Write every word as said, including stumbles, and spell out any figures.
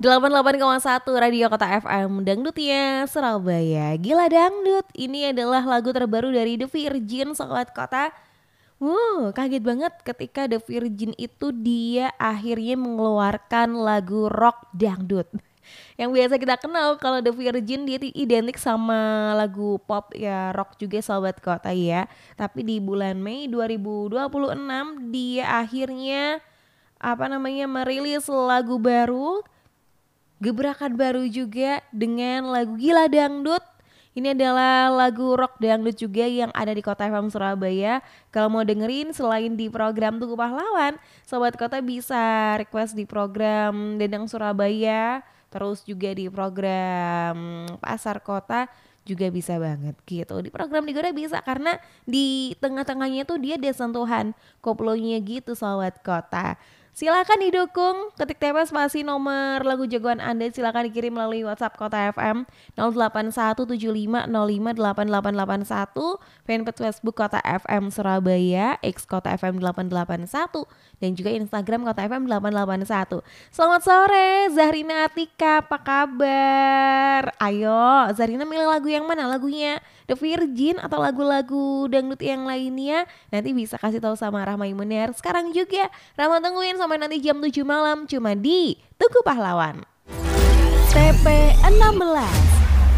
delapan puluh delapan koma satu Radio Kota F M Dangdutnya Surabaya. Gila Dangdut, ini adalah lagu terbaru dari The Virgin, Sobat Kota. Wow, kaget banget ketika The Virgin itu dia akhirnya mengeluarkan lagu rock dangdut. Yang biasa kita kenal kalau The Virgin dia identik sama lagu pop ya, rock juga Sobat Kota ya. Tapi di bulan Mei dua ribu dua puluh enam dia akhirnya apa namanya merilis lagu baru, gebrakan baru juga dengan lagu Gila Dangdut. Ini adalah lagu rock dangdut juga yang ada di Kota F M Surabaya. Kalau mau dengerin selain di program Tugu Pahlawan, Sobat Kota bisa request di program Dendang Surabaya, terus juga di program Pasar Kota juga bisa banget gitu. Di program Digoda bisa karena di tengah-tengahnya tuh dia ada sentuhan koplonya gitu Sobat Kota. Silakan didukung, ketik T P spasi nomor lagu jagoan Anda, silakan dikirim melalui WhatsApp Kota F M nol delapan satu tujuh lima nol lima delapan delapan delapan satu, fanpage Facebook Kota F M Surabaya, X Kota F M delapan delapan satu, dan juga Instagram Kota F M delapan delapan satu. Selamat sore Zahrina Atika, apa kabar? Ayo, Zahrina milih lagu yang mana? Lagunya The Virgin atau lagu-lagu dangdut yang lainnya? Nanti bisa kasih tahu sama Rahma Imuner. Sekarang juga Rahma tungguin sampai nanti jam tujuh malam cuma di Tugu Pahlawan. T P enam belas